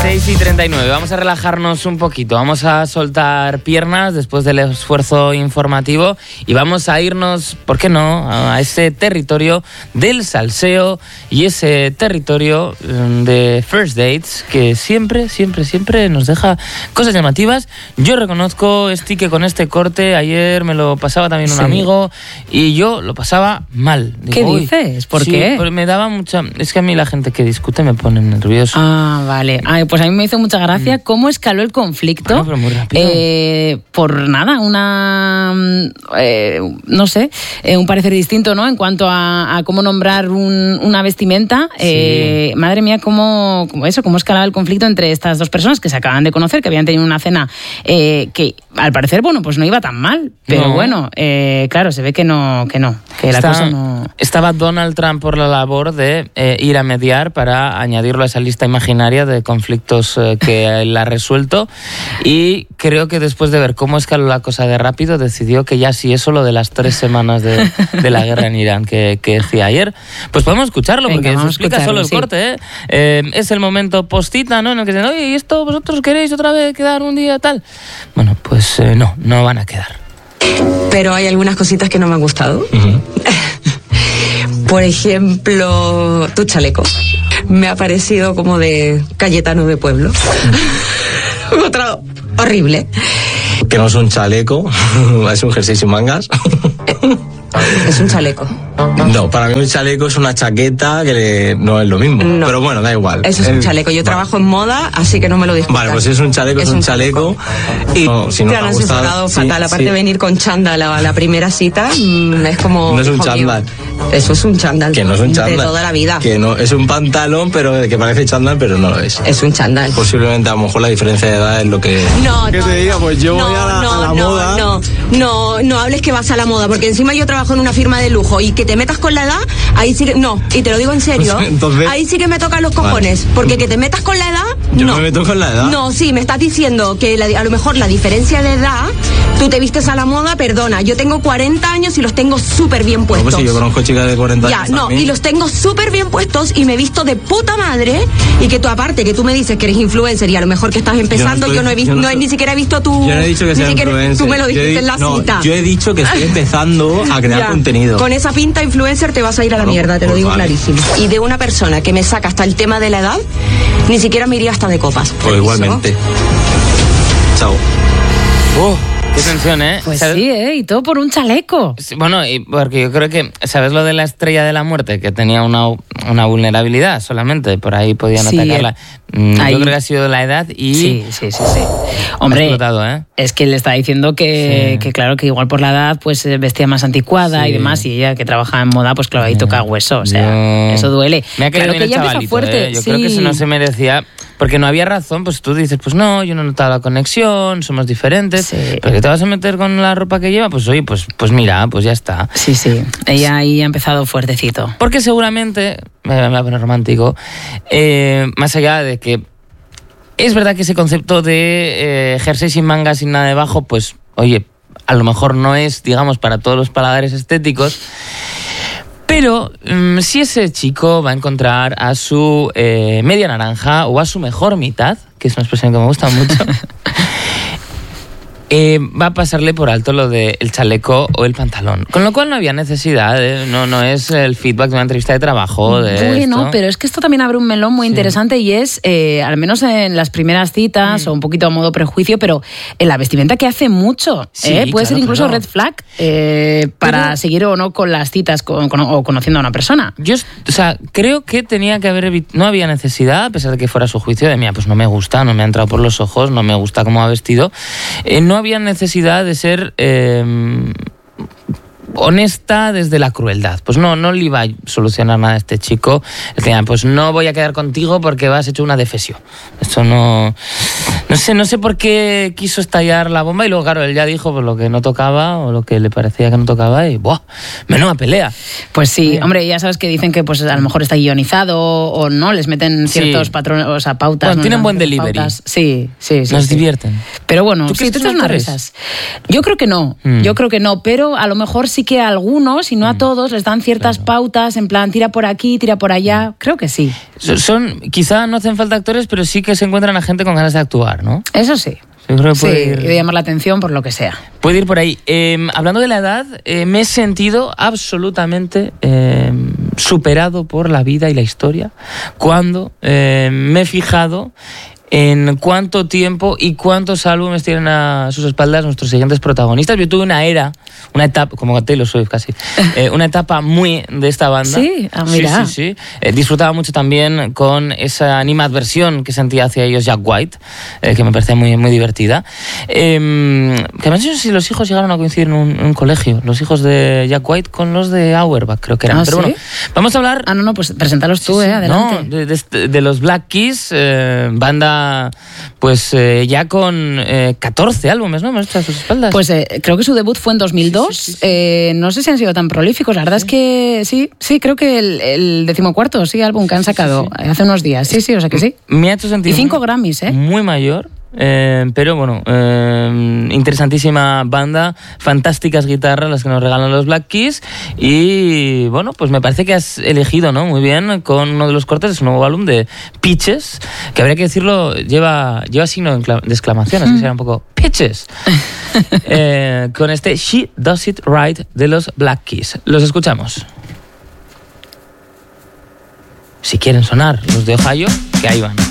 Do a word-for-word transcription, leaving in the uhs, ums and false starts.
seis y treinta y nueve, vamos a relajarnos un poquito, vamos a soltar piernas después del esfuerzo informativo y vamos a irnos, ¿por qué no?, a ese territorio del salseo y ese territorio de first dates que siempre, siempre, siempre nos deja cosas llamativas. Yo reconozco, Esti, que con este corte ayer me lo pasaba también un sí. amigo y yo lo pasaba mal. Digo, ¿qué dices? ¿Por sí, qué? Me daba mucha... Es que a mí la gente que discute me pone nervioso. Ah, vale. Ay, pues a mí me hizo mucha gracia cómo escaló el conflicto. Bueno, pero muy rápido. Eh, por nada, una... Eh, no sé, eh, un parecer distinto, ¿no? En cuanto a, a cómo nombrar un, una vestimenta. Eh, sí. Madre mía, cómo, cómo eso, cómo escalaba el conflicto entre estas dos personas que se acaban de conocer, que habían tenido una cena eh, que al parecer, bueno, pues no iba tan mal. Pero no. bueno, eh, claro, se ve que no, que no, que la Está, cosa no... Estaba Donald Trump por la labor de eh, ir a mediar para añadirlo a esa lista imaginaria de conflictos eh, que él ha resuelto, y creo que después de ver cómo escaló la cosa de rápido decidió que ya sí, eso lo de las tres semanas de, de la guerra en Irán que, que decía ayer, pues podemos escucharlo. Venga, porque se explica solo el sí. corte, ¿eh? Eh, es el momento postita, ¿no?, en el que dicen, oye, ¿y esto vosotros queréis otra vez quedar un día tal? Bueno, pues eh, no, no van a quedar. Pero hay algunas cositas que no me han gustado. Uh-huh. Por ejemplo, tu chaleco. Me ha parecido como de Cayetano de pueblo. Otra horrible. Que no es un chaleco, es un jersey sin mangas. Es un chaleco. No, para mí un chaleco es una chaqueta que le... no es lo mismo. No. Pero bueno, da igual. Eso es un chaleco. Yo vale. trabajo en moda, así que no me lo discutan. Vale, pues si es un chaleco, es, es un chaleco. chaleco. Y no, si no te, te ha gustado... fatal. Sí, Aparte de sí. venir con chándal a la primera cita, mmm, es como... No es un chándal. Eso es un chándal. Que no es un chándal. De toda la vida. Que no, es un pantalón, pero que parece chándal, pero no lo es. Es un chándal. Posiblemente a lo mejor la diferencia de edad es lo que... No, ¿Qué no, te diga? Pues yo no, voy a la, no, a la no, moda... No, no, no hables que vas a la moda, porque encima yo trabajo en una firma de lujo y que te metas con la edad, ahí sí que... No, y te lo digo en serio. Pues, entonces, ahí sí que me tocan los cojones, vale. porque que te metas con la edad... Yo no me meto con la edad. No, sí, me estás diciendo que la, a lo mejor la diferencia de edad, tú te vistes a la moda, perdona, yo tengo cuarenta años y los tengo súper bien puestos. No, pues sí, yo conozco chicas de cuarenta ya, años no, también. Y los tengo súper bien puestos y me he visto de puta madre, y que tú aparte, que tú me dices que eres influencer y a lo mejor que estás empezando, yo no, estoy, yo no he visto, yo no, no he, ni siquiera he visto tu... Yo no he dicho que sea influencer. Tú me lo dijiste di, en la no, cita. Yo he dicho que estoy empezando a crear ya, contenido. Con esa pinta influencer te vas a ir a la no, mierda, te lo digo vale. clarísimo. Y de una persona que me saca hasta el tema de la edad, ni siquiera me iría hasta de copas. Pues igualmente. Chao. Oh. Qué tensión, ¿eh? Pues ¿sabes? Sí, ¿eh? Y todo por un chaleco. Sí, bueno, y porque yo creo que, ¿sabes lo de la estrella de la muerte? Que tenía una, una vulnerabilidad solamente, por ahí podían sí, atacarla. Eh, yo creo que ha sido de la edad y... Sí, sí, sí, sí. Hombre, explotado, ¿eh? Es que le está diciendo que, sí. que claro, que igual por la edad pues vestía más anticuada sí. y demás, y ella que trabaja en moda, pues claro, ahí toca hueso, o sea, yo... eso duele. Me ha claro que ella empieza fuerte. ¿eh? Yo sí. creo que eso no se merecía... Porque no había razón, pues tú dices, pues no, yo no he notado la conexión, somos diferentes, sí. pero ¿qué te vas a meter con la ropa que lleva? Pues oye, pues, pues mira, pues ya está. Sí, sí, ella ahí ha empezado fuertecito. Porque seguramente, me voy a poner romántico, eh, más allá de que es verdad que ese concepto de eh, jersey sin mangas, sin nada debajo, pues oye, a lo mejor no es, digamos, para todos los paladares estéticos. Pero um, si ese chico va a encontrar a su eh, media naranja o a su mejor mitad, que es una expresión que me gusta mucho, eh, va a pasarle por alto lo del chaleco o el pantalón. Con lo cual no había necesidad, ¿eh? no, no es el feedback de una entrevista de trabajo. De bueno, esto. Pero es que esto también abre un melón muy sí. interesante, y es, eh, al menos en las primeras citas, mm. o un poquito a modo prejuicio, pero en la vestimenta que hace mucho. Sí, ¿eh? Puede claro, ser incluso claro. red flag eh, para pero, seguir o no con las citas con, con, o conociendo a una persona. Yo, o sea, creo que tenía que haber evit- no había necesidad, a pesar de que fuera su juicio, de mira, pues no me gusta, no me ha entrado por los ojos, no me gusta cómo ha vestido. Eh, no había necesidad de ser eh, honesta desde la crueldad. Pues no, no le iba a solucionar nada a este chico. Decía, pues no voy a quedar contigo porque vas hecho una defesión. Esto no... No sé, no sé por qué quiso estallar la bomba y luego, claro, él ya dijo pues, lo que no tocaba o lo que le parecía que no tocaba y ¡buah! Menuda pelea. Pues sí, sí. Hombre, ya sabes que dicen que pues a lo mejor está guionizado o no, les meten ciertos sí. patrones, o sea, pautas. Bueno, ¿no? tienen buen delivery. Pautas. Sí, sí, sí. Nos sí. divierten. Pero bueno, ¿tú sí, crees tú estás unas risas. Yo creo que no, mm. yo creo que no, pero a lo mejor sí que a algunos, y no a mm. todos, les dan ciertas claro. pautas, en plan, tira por aquí, tira por allá. Creo que sí. Son, quizá no hacen falta actores, pero sí que se encuentran a gente con ganas de actuar, ¿no? Eso sí. Yo creo que sí, puede ir, de llamar la atención por lo que sea. Puede ir por ahí. Eh, hablando de la edad, eh, me he sentido absolutamente eh, superado por la vida y la historia cuando eh, me he fijado en cuánto tiempo y cuántos álbumes tienen a sus espaldas nuestros siguientes protagonistas. Yo tuve una era, una etapa, como Taylor Swift casi, eh, una etapa muy de esta banda. Sí, ah, mira. Sí, sí, sí. Eh, disfrutaba mucho también con esa animadversión que sentía hacia ellos Jack White, eh, que me parecía muy, muy divertida. Eh, que no sé si los hijos llegaron a coincidir en un, en un colegio, los hijos de Jack White con los de Auerbach, creo que eran. ¿Ah, Pero sí? bueno, vamos a hablar... Ah, no, no, pues preséntalos tú, sí, eh, sí, adelante. No, de, de, de los Black Keys, eh, banda pues eh, ya con eh, catorce álbumes, ¿no? A sus espaldas. Pues eh, creo que su debut fue en dos mil dos. Sí, sí, sí, sí. Eh, no sé si han sido tan prolíficos. La verdad sí. es que sí, sí, creo que el, el decimocuarto sí, álbum que han sacado sí, sí, sí. hace unos días. Sí, sí, o sea que sí. Me ha hecho sentir y cinco Grammys, ¿eh? Muy mayor. Eh, pero bueno, eh, interesantísima banda, fantásticas guitarras las que nos regalan los Black Keys y bueno, pues me parece que has elegido, ¿no? Muy bien con uno de los cortes de su nuevo álbum de Pitches, que habría que decirlo, lleva, lleva signo de exclamación, así que será un poco Pitches. eh, con este She Does It Right de los Black Keys. Los escuchamos. Si quieren sonar los de Ohio, que ahí van.